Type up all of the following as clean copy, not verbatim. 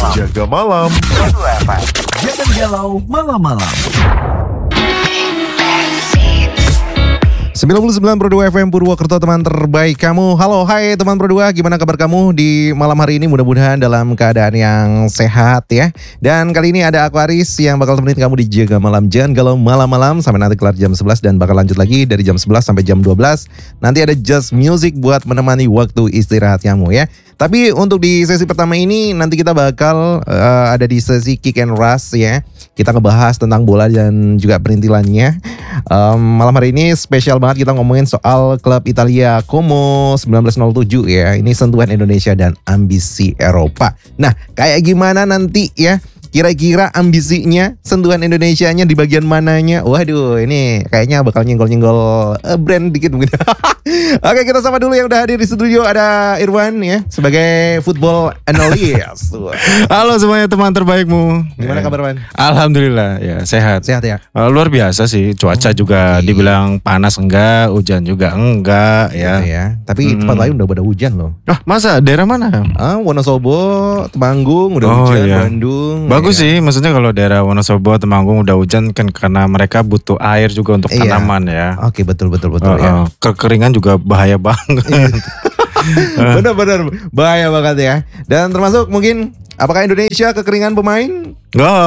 Jaga malam. Jangan galau malam-malam. 99.2 FM Purwokerto, teman terbaik kamu. Halo, hai teman Pro 2, gimana kabar kamu di malam hari ini? Mudah-mudahan dalam keadaan yang sehat ya. Dan kali ini ada aku Aris yang bakal temenin kamu di Jaga Malam. Jangan galau malam-malam sampai nanti kelar jam 11 dan bakal lanjut lagi dari jam 11 sampai jam 12. Nanti ada Just Music buat menemani waktu istirahat kamu ya. Tapi untuk di sesi pertama ini nanti kita bakal ada di sesi Kick and Rush ya. Kita ngebahas tentang bola dan juga perintilannya. Malam hari ini spesial banget kita ngomongin soal klub Italia Como 1907 ya. Ini sentuhan Indonesia dan ambisi Eropa. Nah, kayak gimana nanti ya? Kira-kira ambisinya, sentuhan Indonesianya di bagian mananya? Waduh, ini kayaknya bakal nyenggol-nyenggol brand dikit mungkin. Oke, kita sama dulu yang udah hadir di studio. Ada Irwan ya, sebagai football analyst. Halo semuanya teman terbaikmu. Gimana kabar, Wan? Alhamdulillah ya, sehat. Sehat ya? Luar biasa sih, cuaca juga dibilang panas enggak, hujan juga enggak ya. Gitu ya. Tapi tempat lain udah pada hujan loh. Masa daerah mana? Wonosobo, Temanggung udah hujan, Bandung. Bagus sih, maksudnya kalau daerah Wonosobo, Temanggung udah hujan kan karena mereka butuh air juga untuk tanaman ya. Oke, betul ya. Kekeringan juga bahaya banget. Benar-benar bahaya banget ya. Dan termasuk mungkin apakah Indonesia kekeringan pemain?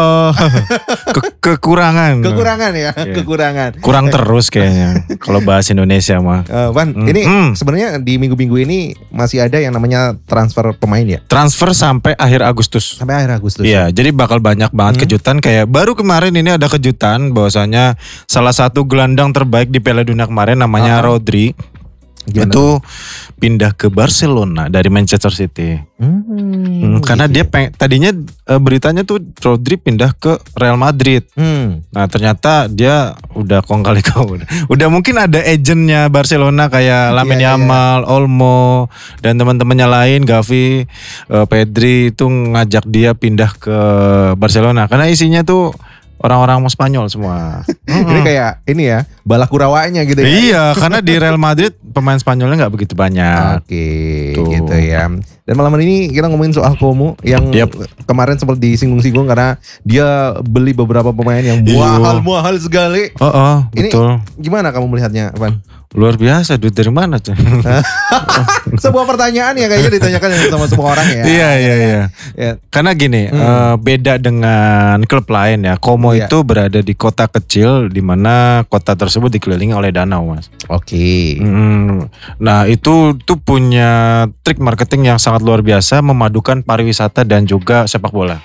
Kekurangan. Kekurangan ya, kekurangan. Kurang terus kayaknya kalau bahas Indonesia mah. Wan, ini sebenarnya di minggu-minggu ini masih ada yang namanya transfer pemain ya? Transfer sampai akhir Agustus. Sampai akhir Agustus. Iya, jadi bakal banyak banget kejutan. Kayak baru kemarin ini ada kejutan bahwasanya salah satu gelandang terbaik di Piala Dunia kemarin namanya Rodri. Gimana itu pindah ke Barcelona dari Manchester City. Karena dia tadinya beritanya tuh Rodri pindah ke Real Madrid. Nah ternyata dia udah kong kali kau udah mungkin ada agentnya Barcelona kayak Lamine Yamal, Olmo dan teman-temannya lain, Gavi, Pedri itu ngajak dia pindah ke Barcelona karena isinya tuh orang-orang Spanyol semua. Ini kayak ini ya, balakurawaannya gitu ya. Iya, karena di Real Madrid pemain Spanyolnya nggak begitu banyak. Oke, gitu ya. Dan malam ini kita ngomongin soal Como yang kemarin sempat disinggung-singgung karena dia beli beberapa pemain yang mahal sekali. Ini betul. Gimana kamu melihatnya, Van? Luar biasa, duit dari mana tuh? Sebuah pertanyaan ya kayaknya ditanyakan sama semua orang ya. Iya. Karena gini, beda dengan klub lain ya. Como itu berada di kota kecil di mana kota tersebut dikelilingi oleh danau, Mas. Oke. Nah, itu tuh punya trik marketing yang sangat luar biasa, memadukan pariwisata dan juga sepak bola.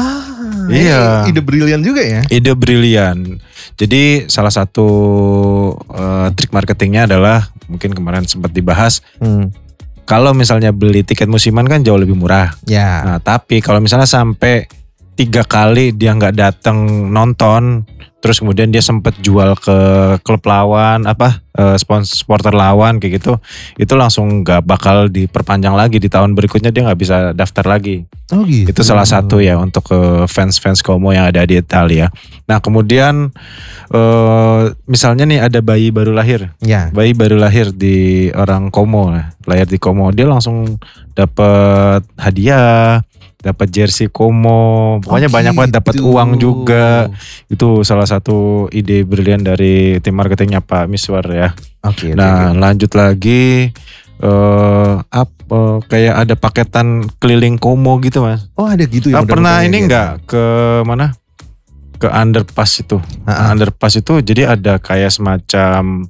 Iya. Ide brilian juga ya. Ide brilian. Jadi salah satu trik marketingnya adalah mungkin kemarin sempat dibahas. Kalau misalnya beli tiket musiman kan jauh lebih murah. Ya. Nah tapi kalau misalnya sampai 3 kali dia nggak datang nonton, terus kemudian dia sempat jual ke klub lawan, supporter lawan kayak gitu, itu langsung nggak bakal diperpanjang lagi di tahun berikutnya, dia nggak bisa daftar lagi. Oh gitu. Itu salah satu ya untuk fans-fans Como yang ada di Italia. Nah kemudian misalnya nih ada bayi baru lahir, bayi baru lahir di orang Como, lahir di Como, dia langsung dapat hadiah. Dapat jersey Como, pokoknya banyak banget, dapat uang juga. Itu salah satu ide brilian dari tim marketingnya Pak Miswar ya. Oke. Lanjut lagi, kayak ada paketan keliling Como gitu, Mas. Oh ada gitu ya. Pernah ini enggak ke mana? Ke underpass itu. Underpass itu jadi ada kayak semacam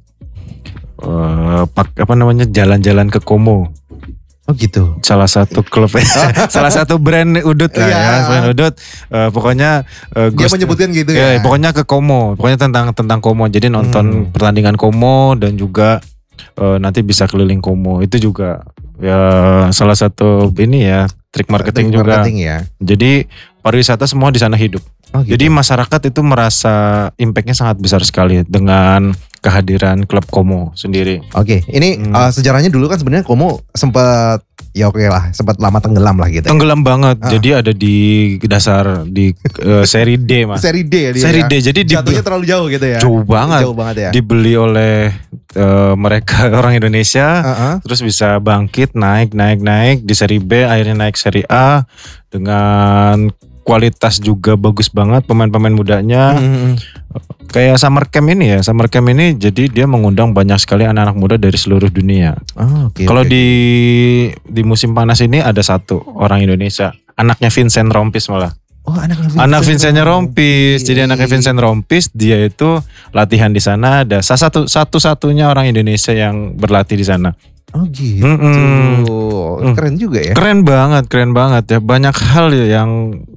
jalan-jalan ke Como. Oh gitu. Salah satu klub salah satu brand udut lah ya, brand udut. Pokoknya dia menyebutkan gitu ya. Pokoknya ke Como, pokoknya tentang Como. Jadi nonton pertandingan Como dan juga nanti bisa keliling Como. Itu juga ya salah satu ini ya trik marketing juga. Ya. Jadi pariwisata semua di sana hidup. Oh, gitu. Jadi masyarakat itu merasa impactnya sangat besar sekali dengan kehadiran klub Como sendiri. Oke, ini sejarahnya dulu kan sebenarnya Como sempat ya oke lah, sempat lama tenggelam lah gitu. Tenggelam banget. Jadi ada di dasar di seri D, Mas. Seri D ya dia. Seri ya? D. Jadi jatuhnya terlalu jauh gitu ya. Jauh banget. Jauh banget ya. Dibeli oleh mereka orang Indonesia, terus bisa bangkit naik di seri B, akhirnya naik seri A dengan kualitas juga bagus banget pemain-pemain mudanya. Kayak Summer Camp ini jadi dia mengundang banyak sekali anak-anak muda dari seluruh dunia. Kalau di musim panas ini ada satu orang Indonesia, anaknya Vincent Rompis malah. Oh, anak Vincentnya Rompis. Jadi anaknya Vincent Rompis, dia itu latihan di sana. Ada satu-satunya orang Indonesia yang berlatih di sana. Oh gitu. Keren juga ya. Keren banget ya. Banyak hal yang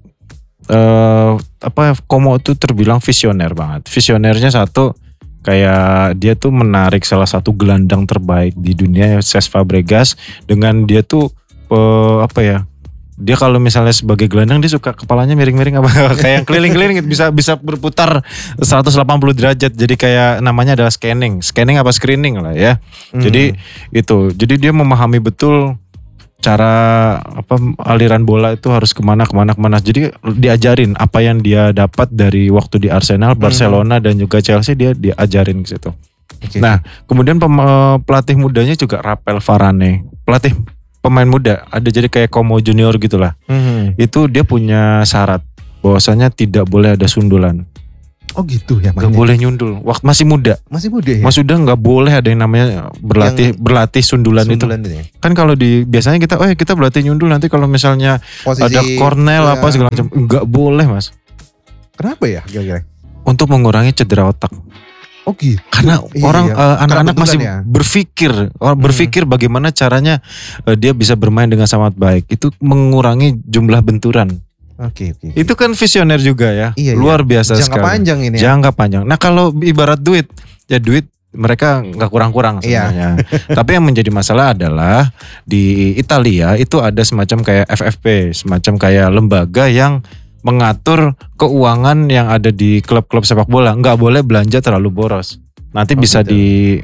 Como itu terbilang visioner banget. Visionernya satu, kayak dia tuh menarik salah satu gelandang terbaik di dunia, Cesc Fabregas, dengan dia tuh dia kalau misalnya sebagai gelandang dia suka kepalanya miring-miring kayak keliling-keliling bisa berputar 180 derajat. Jadi kayak namanya adalah screening apa screening lah ya. Jadi dia memahami betul cara aliran bola itu harus kemana. Jadi diajarin apa yang dia dapat dari waktu di Arsenal, Barcelona dan juga Chelsea, dia diajarin ke situ. Nah, kemudian pelatih mudanya juga Raphael Varane, pelatih pemain muda, ada jadi kayak Como Junior gitulah. Itu dia punya syarat bahwasanya tidak boleh ada sundulan. Oh gitu ya. Gak boleh nyundul. Waktu masih muda ya. Mas udah nggak boleh ada yang namanya berlatih sundulan itu. Ya? Kan kalau biasanya kita berlatih nyundul, nanti kalau misalnya posisi, ada cornel apa segala macam, nggak boleh Mas. Kenapa ya kira-kira? Untuk mengurangi cedera otak. Oh gitu. Karena anak-anak masih berpikir bagaimana caranya dia bisa bermain dengan sangat baik. Itu mengurangi jumlah benturan. Oke. Itu kan visioner juga ya. Luar biasa sekali. Jangka panjang ini. Jangka panjang. Nah, kalau ibarat duit mereka nggak kurang-kurang sebenarnya. Tapi yang menjadi masalah adalah di Italia itu ada semacam kayak FFP, semacam kayak lembaga yang mengatur keuangan yang ada di klub-klub sepak bola. Nggak boleh belanja terlalu boros. Nanti bisa di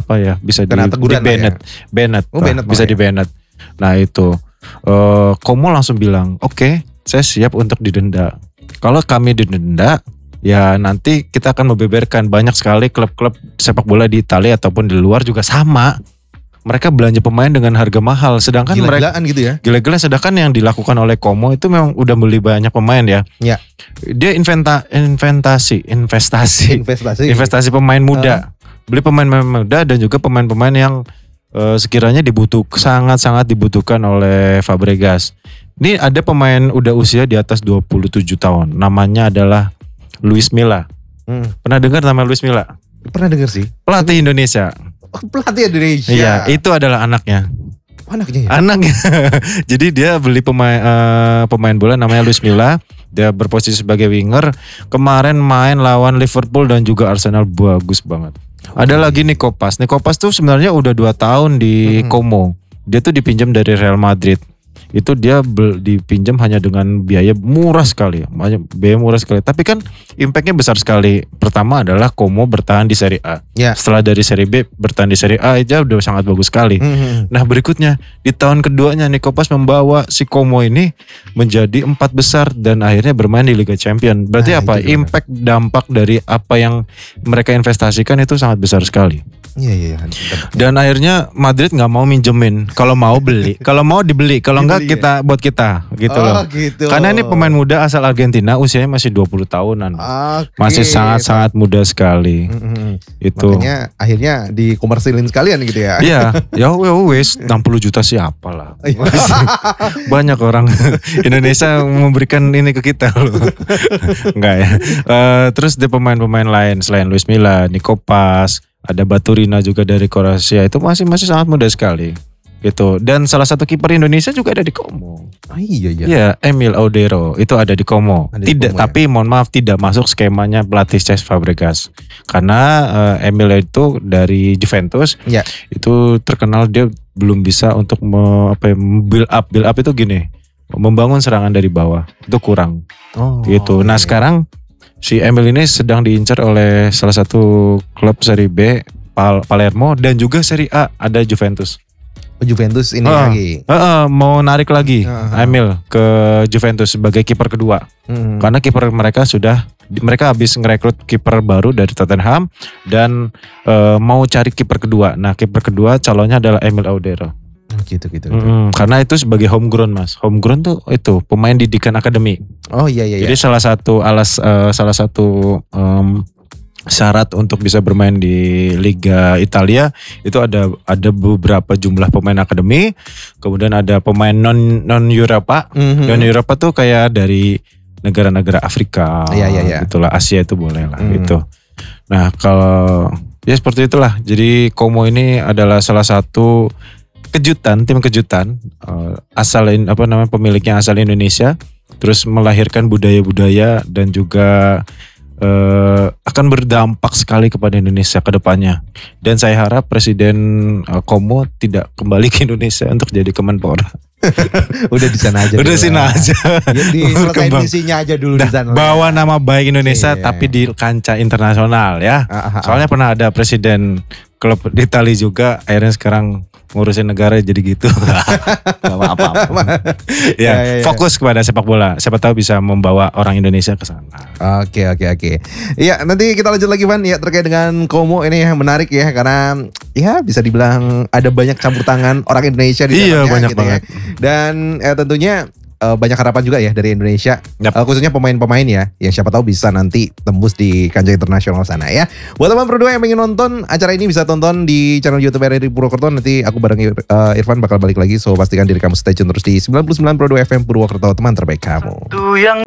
banned. Nah itu Como langsung bilang, oke, saya siap untuk didenda. Kalau kami didenda, ya nanti kita akan membeberkan. Banyak sekali klub-klub sepak bola di Italia ataupun di luar juga sama. Mereka belanja pemain dengan harga mahal, sedangkan gila-gilaan gitu ya. Gila-gilaan, sedangkan yang dilakukan oleh Como itu memang udah beli banyak pemain ya. Ya. Dia investasi pemain muda. Beli pemain muda dan juga pemain-pemain yang sekiranya sangat-sangat dibutuhkan oleh Fabregas. Ini ada pemain udah usia di atas 27 tahun. Namanya adalah Luis Milla. Pernah dengar nama Luis Milla? Pernah dengar sih. Pelatih Indonesia. Pelatih Indonesia. Iya, itu adalah anaknya. Anaknya ya? Anaknya. Jadi dia beli pemain bola namanya Luis Milla. Dia berposisi sebagai winger. Kemarin main lawan Liverpool dan juga Arsenal, bagus banget. Ada lagi Nico Paz. Nico Paz tuh sebenarnya udah 2 tahun di Como. Dia tuh dipinjam dari Real Madrid. Itu dia dipinjam hanya dengan biaya murah sekali. Tapi kan impactnya besar sekali. Pertama adalah Como bertahan di Serie A. Setelah dari Serie B bertahan di Serie A aja udah sangat bagus sekali. Nah berikutnya di tahun keduanya Nico Paz membawa si Como ini menjadi 4 besar dan akhirnya bermain di Liga Champions. Berarti impact dampak dari apa yang mereka investasikan itu sangat besar sekali. Iya. Dan akhirnya Madrid nggak mau minjemin. Kalau mau beli, kalau mau dibeli, kalau enggak buat kita gitu loh. Gitu. Karena ini pemain muda asal Argentina, usianya masih 20 tahunan. Masih sangat-sangat muda sekali. Itu. Makanya akhirnya dikomersilin sekalian gitu ya. Iya, ya wes 60 juta siapa lah. Banyak orang Indonesia memberikan ini ke kita loh. Enggak ya. Terus ada pemain-pemain lain selain Luis Milla, Nico Paz, ada Baturina juga dari Kroasia, itu masih sangat muda sekali gitu. Dan salah satu kiper Indonesia juga ada di Como. Iya. Iya, Emil Audero itu ada di Como. Tapi mohon maaf tidak masuk skemanya pelatih Cesc Fabregas. Karena Emil itu dari Juventus. Ya. Itu terkenal dia belum bisa untuk build up itu gini. Membangun serangan dari bawah. Itu kurang. Gitu. Nah, sekarang si Emil ini sedang diincar oleh salah satu klub Serie B, Palermo, dan juga Serie A ada Juventus. Juventus ini lagi. Mau narik lagi Emil ke Juventus sebagai kiper kedua. Karena kiper mereka habis ngerekrut kiper baru dari Tottenham dan mau cari kiper kedua. Nah, kiper kedua calonnya adalah Emil Audero. Gitu. Karena itu sebagai homegrown, Mas. Homegrown tuh itu pemain didikan akademi. Oh iya. Jadi salah satu syarat untuk bisa bermain di Liga Italia itu ada beberapa jumlah pemain akademi, kemudian ada pemain non Eropa. Non Eropa tuh kayak dari negara-negara Afrika, gitulah, Asia itu boleh lah gitu. Nah kalau ya seperti itulah. Jadi Como ini adalah salah satu tim kejutan pemiliknya asal Indonesia, terus melahirkan budaya-budaya dan juga akan berdampak sekali kepada Indonesia ke depannya. Dan saya harap Presiden Como tidak kembali ke Indonesia untuk jadi Kemenpora. Udah di sana aja. Udah di sana aja. Ya, selesai misinya aja dulu di sana. Bawa nama baik Indonesia tapi di kancah internasional ya. Soalnya pernah ada presiden klub di Itali juga, akhirnya sekarang ngurusin negara jadi gitu. Gak apa-apa. Ya, fokus kepada sepak bola. Siapa tahu bisa membawa orang Indonesia ke sana. Oke. Ya, nanti kita lanjut lagi, Van. Ya, terkait dengan Como ini yang menarik ya, karena ya bisa dibilang ada banyak campur tangan orang Indonesia di dalamnya. Iya, banyak gitu banget. Ya. Dan tentunya banyak harapan juga ya dari Indonesia, khususnya pemain-pemain ya, yang siapa tahu bisa nanti tembus di kancah internasional sana ya. Buat teman berdua yang ingin nonton acara ini bisa tonton di channel YouTube RRI Purwokerto. Nanti aku bareng Irfan bakal balik lagi, so pastikan diri kamu stay tune terus di 99.2 FM Purwokerto, teman terbaik kamu.